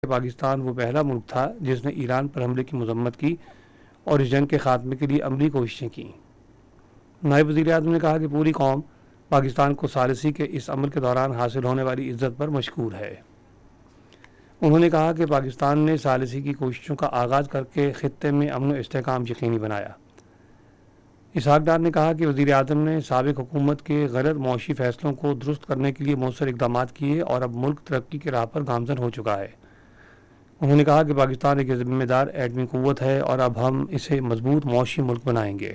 کہ پاکستان وہ پہلا ملک تھا جس نے ایران پر حملے کی مذمت کی اور اس جنگ کے خاتمے کے لیے عملی کوششیں کیں۔ نائب وزیر اعظم نے کہا کہ پوری قوم پاکستان کو ثالثی کے اس عمل کے دوران حاصل ہونے والی عزت پر مشکور ہے۔ انہوں نے کہا کہ پاکستان نے ثالثی کی کوششوں کا آغاز کر کے خطے میں امن و استحکام یقینی بنایا۔ اسحاق ڈار نے کہا کہ وزیر اعظم نے سابق حکومت کے غلط معاشی فیصلوں کو درست کرنے کے لیے مؤثر اقدامات کیے اور اب ملک ترقی کی راہ پر گامزن ہو چکا ہے۔ انہوں نے کہا کہ پاکستان ایک ذمہ دار ایٹمی قوت ہے اور اب ہم اسے مضبوط معاشی ملک بنائیں گے۔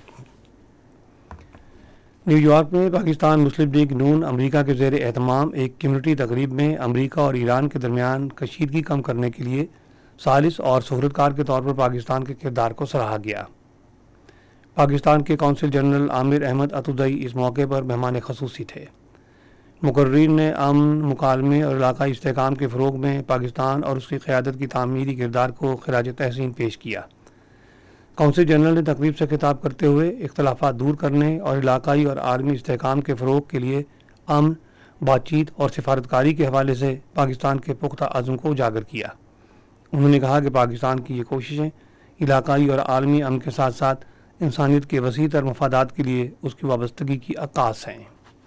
نیو یارک میں پاکستان مسلم لیگ نون امریکہ کے زیر اہتمام ایک کمیونٹی تقریب میں امریکہ اور ایران کے درمیان کشیدگی کم کرنے کے لیے ثالث اور سہولتکار کے طور پر پاکستان کے کردار کو سراہا گیا۔ پاکستان کے قونصل جنرل عامر احمد عتودئی اس موقع پر مہمان خصوصی تھے۔ مقررین نے امن، مکالمے اور علاقائی استحکام کے فروغ میں پاکستان اور اس کی قیادت کی تعمیری کردار کو خراج تحسین پیش کیا۔ قونصل جنرل نے تقریب سے خطاب کرتے ہوئے اختلافات دور کرنے اور علاقائی اور عالمی استحکام کے فروغ کے لیے امن، بات چیت اور سفارتکاری کے حوالے سے پاکستان کے پختہ عزم کو اجاگر کیا۔ انہوں نے کہا کہ پاکستان کی یہ کوششیں علاقائی اور عالمی امن کے ساتھ ساتھ انسانیت کے وسیع تر مفادات کے لیے اس کی وابستگی کی عکاس ہیں۔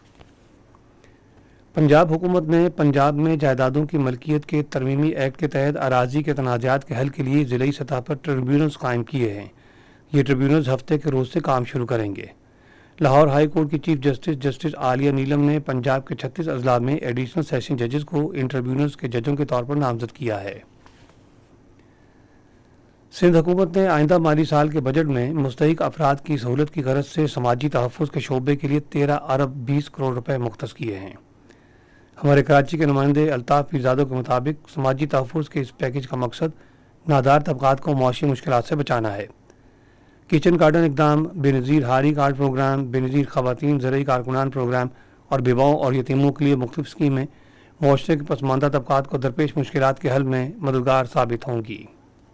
پنجاب حکومت نے پنجاب میں جائیدادوں کی ملکیت کے ترمیمی ایکٹ کے تحت اراضی کے تنازعات کے حل کے لیے ضلعی سطح پر ٹریبیونلز قائم کیے ہیں۔ یہ ٹریبیونلز ہفتے کے روز سے کام شروع کریں گے۔ لاہور ہائی کورٹ کی چیف جسٹس عالیہ نیلم نے پنجاب کے 36 اضلاع میں ایڈیشنل سیشن ججز کو ان ٹریبیونلز کے ججوں کے طور پر نامزد کیا ہے۔ سندھ حکومت نے آئندہ مالی سال کے بجٹ میں مستحق افراد کی سہولت کی غرض سے سماجی تحفظ کے شعبے کے لیے 13 ارب 20 کروڑ روپے مختص کیے ہیں۔ ہمارے کراچی کے نمائندے الطاف پیرزادہ کے مطابق سماجی تحفظ کے اس پیکیج کا مقصد نادار طبقات کو معاشی مشکلات سے بچانا ہے۔ کچن گارڈن اقدام، بے نظیر ہاری کارڈ پروگرام، بے نظیر خواتین زرعی کارکنان پروگرام اور بیواؤں اور یتیموں کے لیے مختلف اسکیمیں معاشرے کے پسماندہ طبقات کو درپیش مشکلات کے حل میں مددگار ثابت ہوں گی۔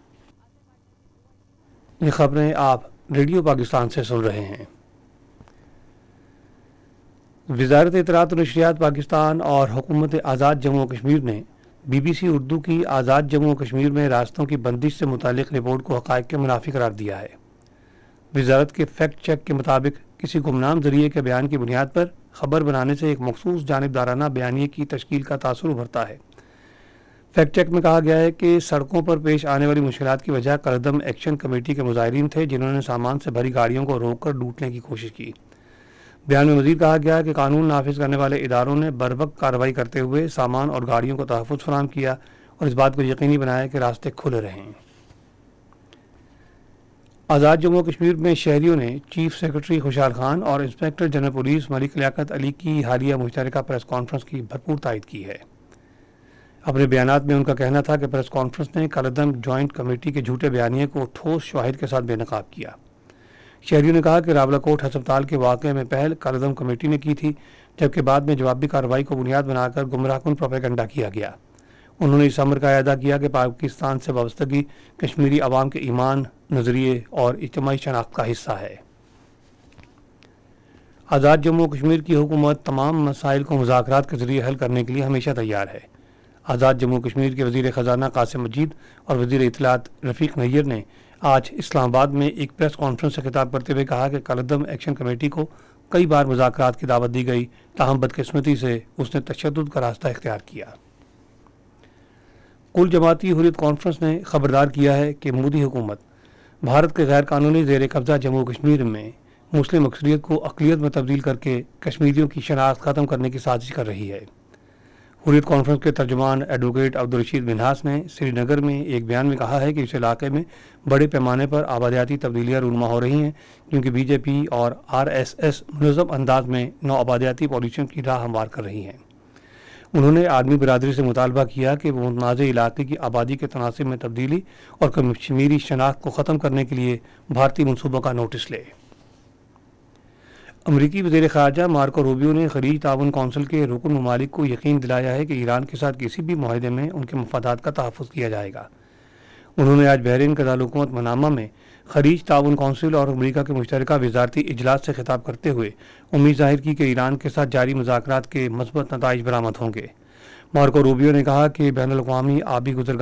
یہ خبریں آپ ریڈیو پاکستان سے سن رہے ہیں۔ وزارت اطلاعات و نشریات پاکستان اور حکومت آزاد جموں و کشمیر نے بی بی سی اردو کی آزاد جموں و کشمیر میں راستوں کی بندش سے متعلق رپورٹ کو حقائق کے منافی قرار دیا ہے۔ وزارت کے فیکٹ چیک کے مطابق کسی گمنام ذریعے کے بیان کی بنیاد پر خبر بنانے سے ایک مخصوص جانبدارانہ بیانیے کی تشکیل کا تاثر ابھرتا ہے۔ فیکٹ چیک میں کہا گیا ہے کہ سڑکوں پر پیش آنے والی مشکلات کی وجہ قلدم ایکشن کمیٹی کے مظاہرین تھے جنہوں نے سامان سے بھری گاڑیوں کو روک کر لوٹنے کی کوشش کی۔ بیان میں مزید کہا گیا کہ قانون نافذ کرنے والے اداروں نے بروقت کارروائی کرتے ہوئے سامان اور گاڑیوں کو تحفظ فراہم کیا اور اس بات کو یقینی بنایا کہ راستے کھلے رہیں۔ آزاد جموں و کشمیر میں شہریوں نے چیف سیکرٹری خوشحال خان اور انسپکٹر جنرل پولیس ملک لیاقت علی کی حالیہ مشترکہ پریس کانفرنس کی بھرپور تائید کی ہے۔ اپنے بیانات میں ان کا کہنا تھا کہ پریس کانفرنس نے کالعدم جوائنٹ کمیٹی کے جھوٹے بیانیے کو ٹھوس شواہد کے ساتھ بے نقاب کیا۔ شہریوں نے کہا کہ راولاکوٹ ہسپتال کے واقعے میں پہل کالعدم کمیٹی نے کی تھی، جبکہ بعد میں جوابی کارروائی کو بنیاد بنا کر گمراہ کن پروپیگنڈا کیا گیا۔ انہوں نے اس امر کا اعادہ کیا کہ پاکستان سے وابستگی کشمیری عوام کے ایمان، نظریے اور اجتماعی شناخت کا حصہ ہے۔ آزاد جموں و کشمیر کی حکومت تمام مسائل کو مذاکرات کے ذریعے حل کرنے کے لیے ہمیشہ تیار ہے۔ آزاد جموں و کشمیر کے وزیر خزانہ قاسم مجید اور وزیر اطلاعات رفیق نیر نے آج اسلام آباد میں ایک پریس کانفرنس سے خطاب کرتے ہوئے کہا کہ کالعدم ایکشن کمیٹی کو کئی بار مذاکرات کی دعوت دی گئی، تاہم بدقسمتی سے اس نے تشدد کا راستہ اختیار کیا۔ کل جماعتی حریت کانفرنس نے خبردار کیا ہے کہ مودی حکومت بھارت کے غیر قانونی زیر قبضہ جموں و کشمیر میں مسلم اکثریت کو اقلیت میں تبدیل کر کے کشمیریوں کی شناخت ختم کرنے کی سازش کر رہی ہے۔ حریت کانفرنس کے ترجمان ایڈوکیٹ عبدالرشید منہاس نے سری نگر میں ایک بیان میں کہا ہے کہ اس علاقے میں بڑے پیمانے پر آبادیاتی تبدیلیاں رونما ہو رہی ہیں، کیونکہ بی جے پی اور آر ایس ایس منظم انداز میں نو آبادیاتی پالیسیوں کی راہ ہموار کر رہی ہیں۔ انہوں نے عالمی برادری سے مطالبہ کیا کہ وہ متنازع علاقے کی آبادی کے تناسب میں تبدیلی اور کشمیری شناخت کو ختم کرنے کے لیے بھارتی منصوبوں کا نوٹس لے۔ امریکی وزیر خارجہ مارکو روبیو نے خلیج تعاون کونسل کے رکن ممالک کو یقین دلایا ہے کہ ایران کے ساتھ کسی بھی معاہدے میں ان کے مفادات کا تحفظ کیا جائے گا۔ انہوں نے آج بحرین کے دارالحکومت منامہ میں خلیج تعاون کونسل اور امریکہ کے مشترکہ وزارتی اجلاس سے خطاب کرتے ہوئے امید ظاہر کی کہ ایران کے ساتھ جاری مذاکرات کے مثبت نتائج برآمد ہوں گے۔ مارکو روبیو نے کہا کہ بین الاقوامی آبی گزرگاہ